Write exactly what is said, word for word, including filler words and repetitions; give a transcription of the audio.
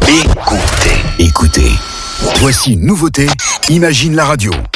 Écoutez, écoutez. Voici une nouveauté, Imagine la radio.